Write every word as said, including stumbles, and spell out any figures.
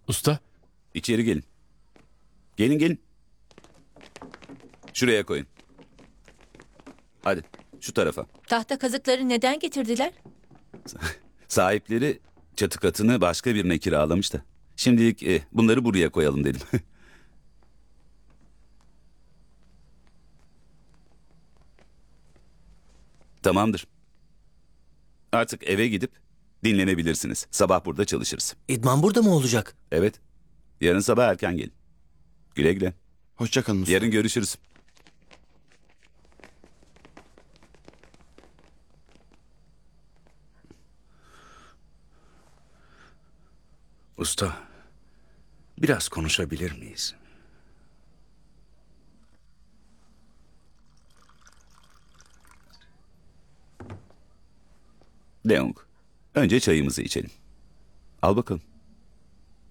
Usta, İçeri gelin. Gelin gelin. Şuraya koyun. Hadi şu tarafa. Tahta kazıkları neden getirdiler? Sahipleri çatı katını başka birine kiralamış da. Şimdilik e, bunları buraya koyalım dedim. Tamamdır. Artık eve gidip dinlenebilirsiniz. Sabah burada çalışırız. İdman burada mı olacak? Evet. Yarın sabah erken gelin. Güle güle. Hoşça kalın usta. Yarın görüşürüz. Usta, biraz konuşabilir miyiz? Leong, önce çayımızı içelim. Al bakalım.